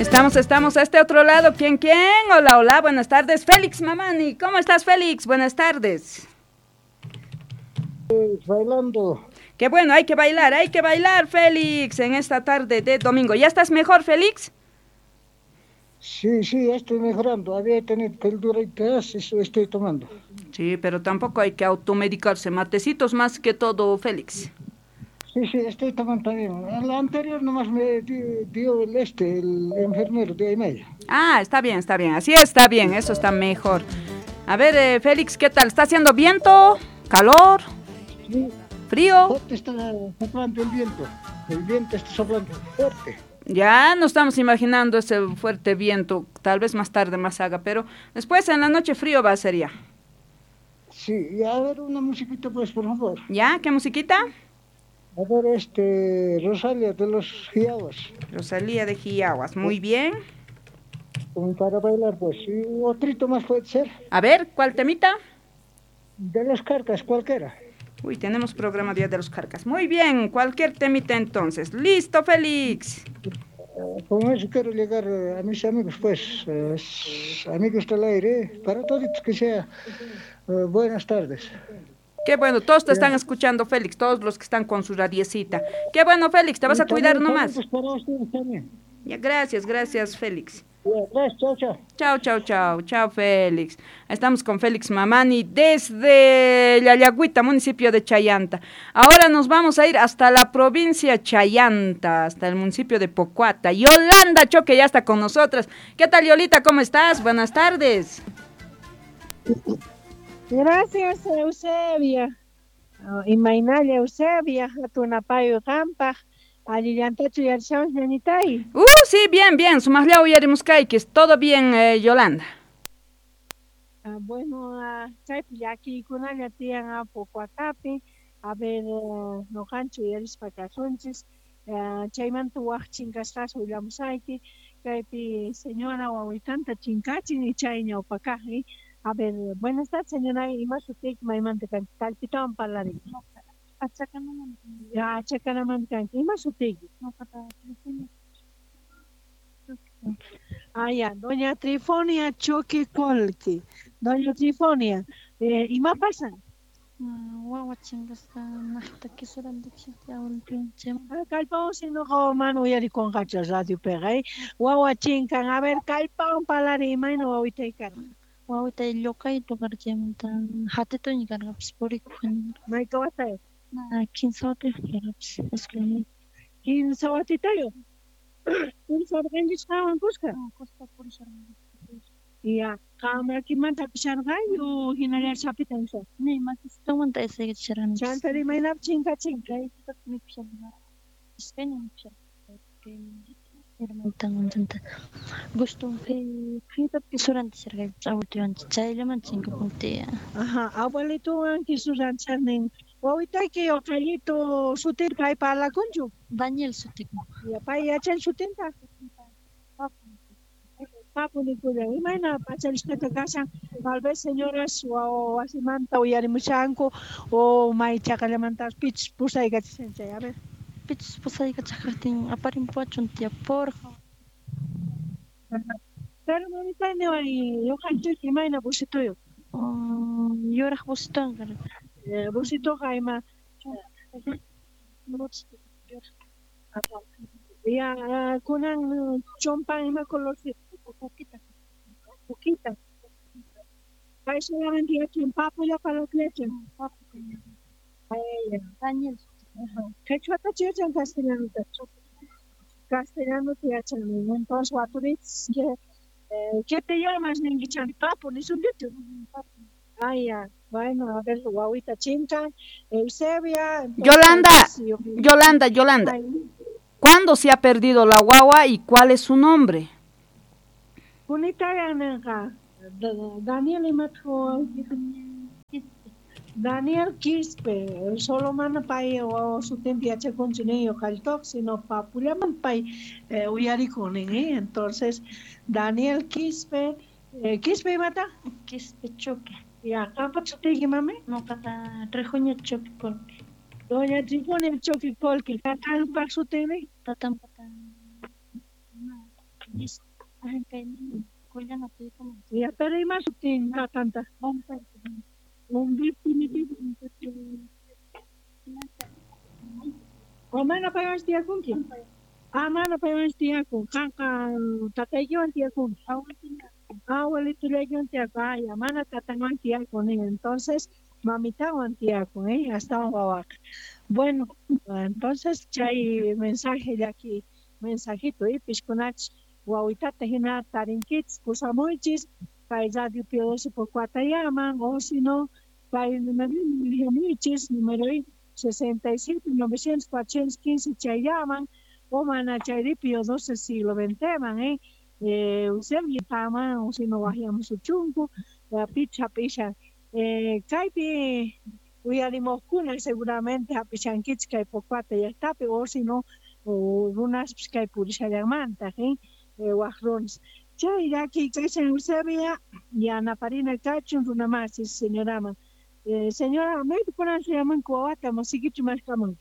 Estamos a este otro lado. ¿Quién? Hola, hola, buenas tardes. Félix Mamani, ¿cómo estás, Félix? Buenas tardes. Bailando. Qué bueno, hay que bailar, Félix, en esta tarde de domingo. ¿Ya estás mejor, Félix? Sí, estoy mejorando. Había tenido pildoritas, eso estoy tomando. Sí, pero tampoco hay que automedicarse. Matecitos más que todo, Félix. Sí, estoy tomando también. En la anterior nomás me dio el enfermero de ahí medio. Ah, está bien, así está bien, eso está mejor. A ver, Félix, ¿qué tal? ¿Está haciendo viento? ¿Calor? Sí, ¿Frío? fuerte está soplando el viento. El viento está soplando fuerte. Ya nos estamos imaginando ese fuerte viento, tal vez más tarde más haga, pero después en la noche frío va a ser ya. Sí, y a ver una musiquita pues, por favor. ¿Ya? ¿Qué musiquita? A ver, Rosalia de los Giaguas. Rosalía de Giaguas, muy bien. Como para bailar, pues. Y otrito más puede ser. A ver, ¿cuál temita? De los Carcas, cualquiera. Uy, tenemos programa Día de los Carcas. Muy bien, cualquier temita entonces. Listo, Félix. Con eso quiero llegar a mis amigos, pues, amigos del aire, para todos que sea buenas tardes. Qué bueno, todos te Ya. están escuchando, Félix, todos los que están con su radiecita. Qué bueno, Félix, te vas Y a cuidar también nomás. saludos para ustedes también. Ya, gracias, Félix. Ya, gracias, Chao, Félix. Estamos con Félix Mamani desde Yayagüita, municipio de Chayanta. Ahora nos vamos a ir hasta la provincia Chayanta, hasta el municipio de Pocuata. Yolanda Choque ya está con nosotras. ¿Qué tal, Yolita? ¿Cómo estás? Buenas tardes. Gracias, Eusebia. Imaynalla Eusebia, Tunapayo Campa, Alillantachu Yarsham Yanitay. Sí, bien. Sumajlau Yarimuskai, que es todo bien, Yolanda. Bueno, aquí con la tía a Pocuatapi, a ver, no cancho Yaris Pacachonchis, Chayman Tuach Chincastas, William Saiki, Kaipi, señora Wawitanta Chincachi, y Chayña Opacaji. A ver, buenas tardes, señora Ima Sutik, Maimante Calpitan Palari. Ya, Chacanaman Canti, Ima Sutik. Ya, doña Trifonia Choque Colque. Doña Trifonia, Ima pasa. Wawa chingasqa naqtaki surantiksha yawalpinchim. Calpón, si no, mano, ya con cachas radio pegay. Wawa chinkan, a ver, calpón palari, Ima no wawitaikan. Wawita lloqaytu karchaymantan hatituña karqapis purikukuni. Maika watay. 15 watayuqkarqapis escribir. 15 watitayo. 15 watayuqkanchis qawan kusqa. Kusqa purisharqan. Ya, kama kimanta pisharqayo hinallar chapitan so. Ni makistamanta isayacharqan. Chantari maynap chinka. Kaypitak mikusharqa. Iskayna mikusharqa. Hermantanta guston que surante serga abuelito chayllaman chinkapuntia. Ajá, abuelito que suran charnen. Ahorita que ojalito sutir pay para la conju. Daniel sutik. Ya pay achel sutinta. Papu ni kuya. Imagina achel sutinta casa. Tal vez señoras o así manta o yari muchanko o mai chakalamantas pitch pusay gatsencha. A ver. Pitch pusay gatsakartin aparin puachun tia porja. Pero mamita no hay yo canto que imagina busito yo. Yorah buston kar. Busito kaima. Ya kunan chompa ima color poquita. Hay solamente aquí en papo ya para los leches. Daniel. ¿Qué chota chicha en castellano? Castellano te hacen entonces guaturis que ¿qué te llamas Nengichan? Papo, ni su dito. Ya. Bueno, a ver, guauita chincha, Eusebia. Yolanda. ¿Cuándo se ha perdido la guagua y cuál es su nombre? Daniel Quispe, solo mana pai o su tiempo ya con chineo caltox, sino papulaman pai uyarikonen, entonces Daniel Quispe, Quispe mata? Quispe choque. Ya, ¿campa chutegi mame? No, kata rejoña choque colque. Doña Trifonia choque colque, ¿tatan pa su tene? Tatan pata. Ya, pero hay más utin tanta. Un mana pa yung tiya kung ki. Mana pa yung tiya kung kaka tatay yung tiya kung. Abuelito le yung tiya kung. Ay, mana tatang tiya kung. Entonces, mamita yung tiya kung. Hasta un wawak. Bueno, entonces chay mensaje de aquí, mensajito y pisconach, guauitata hina tarinkits, kusamoichis, kay radio piodoso por Cuatayaman, o si no, kay número número 67 900 415 chayaman, o mana chay piodoso siglo XX man, usted yitaman, o si no bajamos su chungo, picha, kay Uyarimokuna seguramente hapishankits kay pokwata yaktapi o si no runas kay purishallamanta wajrones chay yaki kaysan usabia ya naparina kachun runamasis señorama señora me ponen se llaman kuawata mosikichu markaman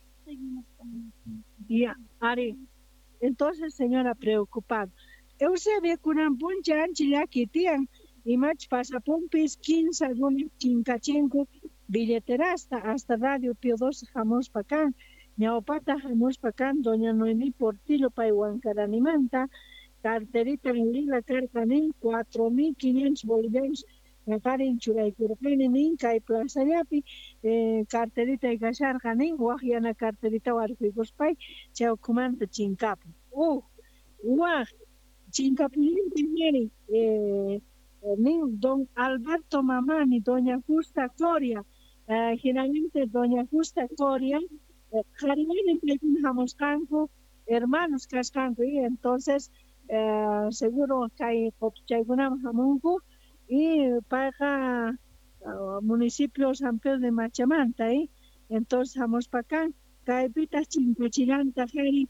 ya ari entonces señora preocupado Eusebia kunan puncha anchilaki tian imach pasapompis 15 runas chinkachenko billetera hasta Radio Pío XII Jamos Pacán, Ñaupata Jamos Pacán, Doña Noemí Portillo Paihuancaranimanta, carterita en Lila Carcanín, 4.500 bolivianos, Karin Churaycurcanin, Kai Plaza Yapi, carterita de Cachar Canín, Guajiana carterita Huarcuicospay, Chaucumanta Chincapo. Guaj, Chincapulín Piñeri, don Alberto Mamani, Doña Justa Coria, generalmente Doña Justa Coria, Jarimán en Campo, hermanos Cascanco, y entonces seguro que hay Copchaygunam Jamunco y para municipio San Pedro de Machamanta, entonces vamos para acá, Caipitas Chimpachilanta, Jari,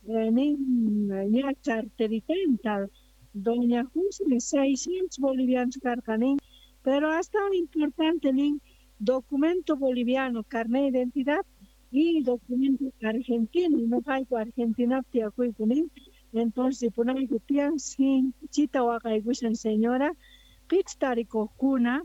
Niña Carteritenta, Doña Justa, 600 bolivianos carcanín, pero hasta importante el documento boliviano, carnet de identidad y documento argentino, no hay argentina entonces por ahí que sin chita o señora pixtaricojuna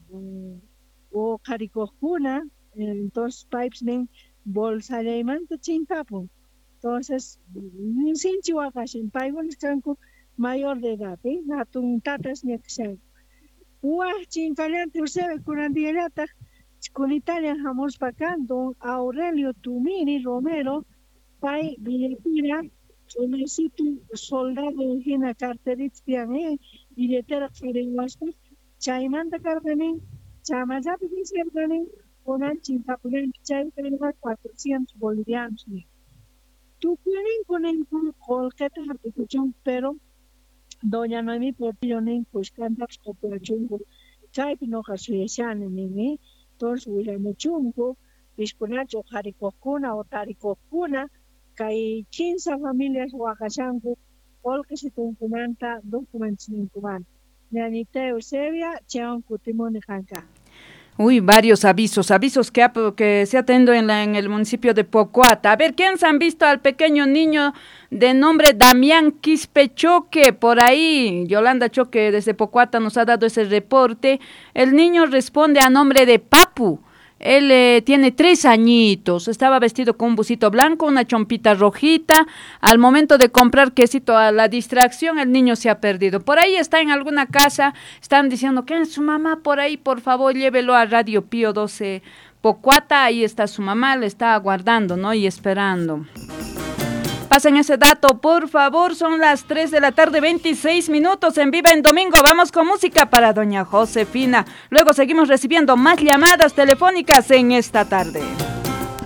o caricojuna, entonces pipes nen bolsa de manta chincapo, entonces sin chihuahua en paigones canco mayor de edad, natun tatas ni que chincaliante usted con andielata con Italia jamos pacando Aurelio Tumini Romero pai billetera solicito soldado hina carteritia billetera ferenguasta chaimanta carganin chamaza piserganin conan chincapulen chay 400 bolivianos tu cuenen con colqueta hapicuchón pero Doña Noemí Portillo nen pues canta cooperación chay pinoja suyesane nen entonces William Chungo piscunacho jaricocuna o taricocuna kay 15 familias huacachanco olque se tuncumanta documentos nincuman Ñanita Eusebia cheon cutimone janca. Uy, varios avisos que se atendo en el municipio de Pocuata. A ver, ¿quiénes han visto al pequeño niño de nombre Damián Quispe Choque? Por ahí, Yolanda Choque desde Pocuata nos ha dado ese reporte. El niño responde a nombre de Papu. Él tiene 3 añitos, estaba vestido con un busito blanco, una chompita rojita. Al momento de comprar quesito a la distracción, el niño se ha perdido. Por ahí está en alguna casa, están diciendo que es su mamá por ahí, por favor llévelo a Radio Pío XII Pocuata, ahí está su mamá, le está aguardando, ¿no? Y esperando. Pasen ese dato, por favor, son las 3 de la tarde, 26 minutos en Viva en Domingo. Vamos con música para doña Josefina. Luego seguimos recibiendo más llamadas telefónicas en esta tarde.